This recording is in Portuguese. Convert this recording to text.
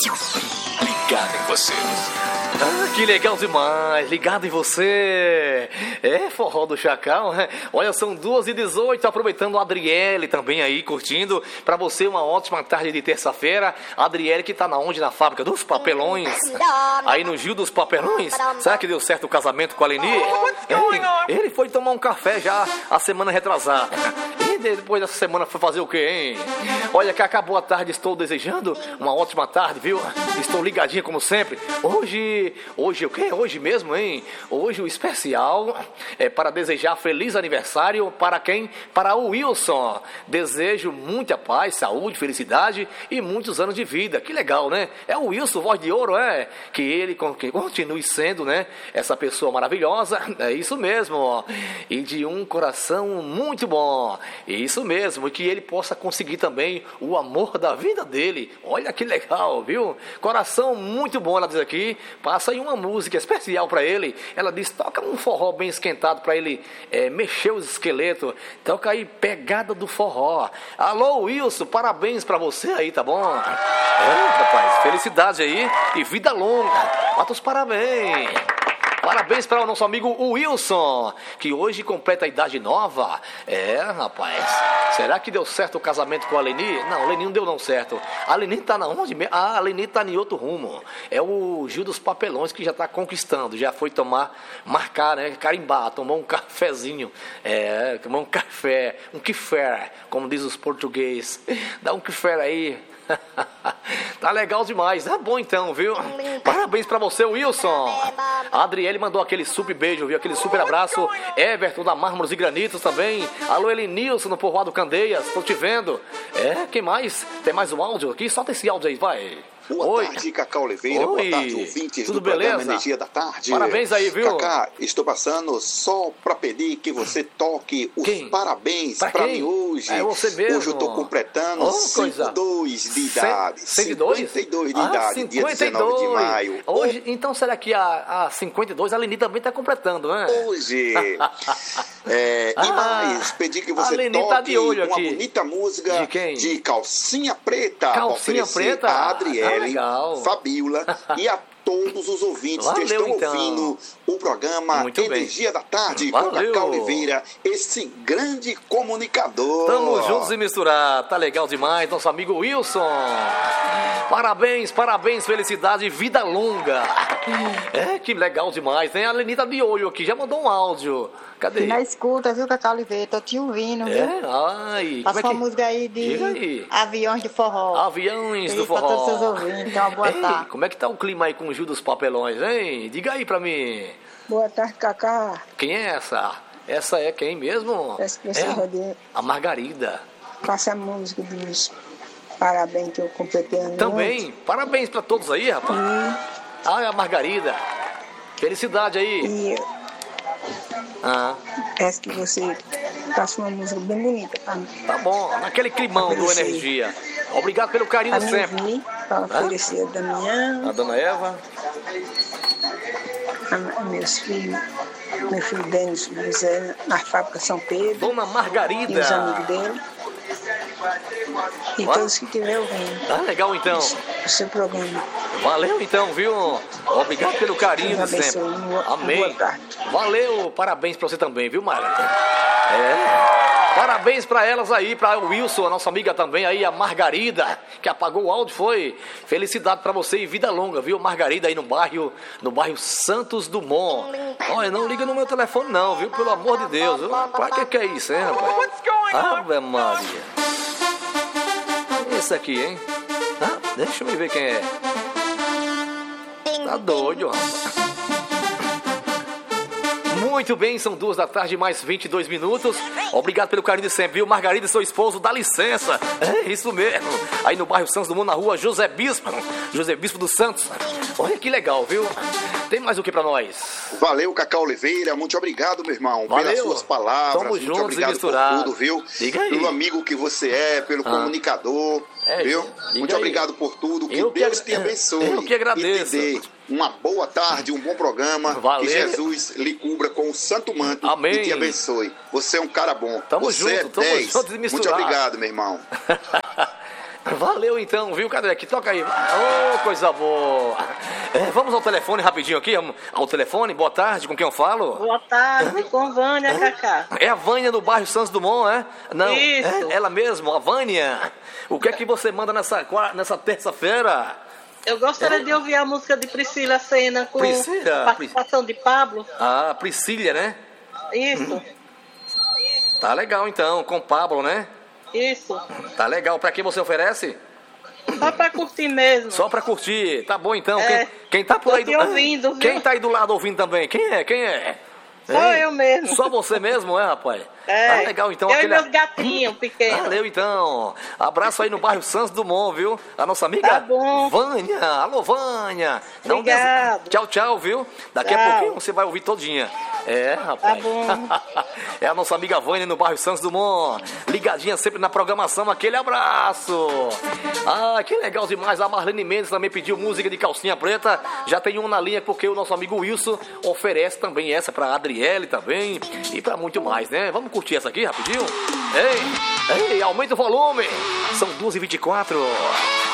Ligado em você. Ah, que legal demais, ligado em você. É, forró do Chacal, né? Olha, são 2h18, aproveitando a Adriele também aí, curtindo. Pra você, uma ótima tarde de terça-feira. A Adriele que tá na onde? Na fábrica dos papelões. Aí no Gil dos Papelões. Será que deu certo o casamento com a Leni? Ele foi tomar um café já a semana retrasada. E depois dessa semana foi fazer o quê, hein? Olha, que acabou a tarde, estou desejando uma ótima tarde, viu? Estou ligadinha como sempre. Hoje o quê? Hoje mesmo, hein? Hoje o especial é para desejar feliz aniversário para quem? Para o Wilson. Desejo muita paz, saúde, felicidade e muitos anos de vida. Que legal, né? É o Wilson, voz de ouro, é? Que ele continue sendo, né? Essa pessoa maravilhosa. É isso mesmo, ó. E de um coração muito bom. Isso mesmo. E que ele possa conseguir também o amor da vida dele. Olha que legal, viu? Coração muito bom, ela diz aqui. Passa aí uma música especial para ele. Ela diz, toca um forró bem esquentado para ele mexer os esqueletos. Toca aí, pegada do forró. Alô, Wilson, parabéns para você aí, tá bom? Rapaz, felicidade aí e vida longa. Bata os parabéns. Parabéns para o nosso amigo Wilson, que hoje completa a idade nova. É, rapaz. Será que deu certo o casamento com a Leni? Não, a Leni não deu não certo. A Leni tá na onde mesmo? Ah, a Leni tá em outro rumo. É o Gil dos Papelões que já tá conquistando. Já foi marcar, né? Carimbar, tomou um cafezinho. É, tomou um café, como diz os portugueses. Dá um café aí. Tá legal demais, tá bom então, viu? Parabéns pra você, Wilson. A Adriele mandou aquele super beijo, viu? Aquele super abraço. Everton da Mármores e Granitos também. Alô, Elenilson no Povoado Candeias, tô te vendo. Quem mais? Tem mais um áudio aqui? Solta esse áudio aí, vai. Boa tarde, Cacá Oliveira. Oi. Boa tarde, ouvintes Tudo do programa beleza? Energia da Tarde. Parabéns aí, viu? Cacá, estou passando só para pedir que você toque os parabéns para mim hoje. É você mesmo. Hoje eu estou completando 52 de idade. 102? 52 de idade, 52. dia 19 de maio. Hoje, então será que a 52, a Leni também está completando, né? Hoje. E mais, pedir que você toque tá de olho uma aqui. bonita música De quem? de Calcinha Preta. Calcinha Preta? A Adriele, legal. Fabiola e a todos os ouvintes que Valeu, estão então. ouvindo o programa Muito Energia da Tarde Valeu. com Cacá Oliveira, esse grande comunicador. Tamo juntos e misturado, tá legal demais, nosso amigo Wilson. Parabéns, felicidade e vida longa. Que legal demais, né? A Leni tá de olho aqui, já mandou um áudio. Cadê? Na escuta, viu, Cacá Oliveira? Tô te ouvindo, viu? Ai. Passa uma música aí de Aviões de Forró. Aviões do Forró. Pra todos os seus ouvintes, então, boa tarde. Como é que tá o clima aí com o Gil dos Papelões, hein? Diga aí pra mim. Boa tarde, Cacá. Quem é essa? Essa é quem mesmo? Peço que você rodeie. A Margarida. Passa a música dos parabéns que eu completei a Também. Parabéns pra todos aí, rapaz. A Margarida. Felicidade aí. Peço que você faça uma música bem bonita pra mim. Tá bom, naquele climão do Energia. Obrigado pelo carinho sempre. Para oferecer a Damião, a Dona Eva, a meus filhos, meu filho Denis José, na fábrica São Pedro. Dona Margarida. E os amigos dele. E todos que estiverem ouvindo. Tá legal então. O seu programa. Valeu então, viu? Obrigado pelo carinho de sempre. Amém. Boa tarde. Valeu, parabéns pra você também, viu, Margarida? Parabéns pra elas aí, pra Wilson, a nossa amiga também aí, a Margarida, que apagou o áudio, foi. Felicidade pra você e vida longa, viu, Margarida, aí no bairro Santos Dumont. Olha, não liga no meu telefone não, viu, pelo amor de Deus. Pra que é isso, hein, rapaz? Ave Maria. Esse aqui, hein? Deixa eu ver quem é. Tá doido, rapaz. Muito bem, são 2 da tarde, mais 22 minutos. Obrigado pelo carinho de sempre, viu? Margarida e seu esposo, dá licença. É isso mesmo. Aí no bairro Santos Dumont, na rua José Bispo dos Santos. Olha que legal, viu? Tem mais o que pra nós? Valeu, Cacá Oliveira. Muito obrigado, meu irmão, Valeu. pelas suas palavras. Tamo muito juntos obrigado e misturados. por tudo, viu? Diga aí. Pelo amigo que você é, pelo comunicador, viu? Muito obrigado por tudo. Que Deus te abençoe. Eu que agradeço. E te dê uma boa tarde, um bom programa. Valeu. Que Jesus lhe cubra com o santo manto. Amém. E te abençoe. Você é um cara bom. Tamo você junto, é 10. juntos e misturados. Muito obrigado, meu irmão. Valeu então, viu? Cadê aqui? Toca aí. Ô, coisa boa. Vamos ao telefone rapidinho aqui. Ao telefone, boa tarde, com quem eu falo? Boa tarde, com Vânia, Cacá. É a Vânia do bairro Santos Dumont, é? Não, isso. Ela mesmo, a Vânia. O que é que você manda nessa terça-feira? Eu gostaria de ouvir a música de Priscila Senna com participação de Pablo. Ah, Priscila, né? Isso. Tá legal então, com Pablo, né? Isso. Tá legal. Pra quem você oferece? Só pra curtir mesmo. Só pra curtir. Tá bom então. Quem tá por aí ouvindo, viu? Quem tá aí do lado ouvindo também? Quem é? Só eu mesmo. Só você mesmo, rapaz? É. Tá legal, então. Eu e meus gatinhos pequenos. Valeu, então. Abraço aí no bairro Santos Dumont, viu? A nossa amiga tá bom. Vânia. Alô, Vânia. Obrigado. Tchau, viu? Daqui a pouquinho você vai ouvir todinha. Rapaz. Tá bom. É a nossa amiga Vânia no bairro Santos Dumont. Ligadinha sempre na programação. Aquele abraço. Que legal demais. A Marlene Mendes também pediu música de calcinha preta. Já tem uma na linha porque o nosso amigo Wilson oferece também essa pra Adriele também. E pra muito mais, né? Vamos curtir essa aqui rapidinho? Ei, aumenta o volume. São 2h24.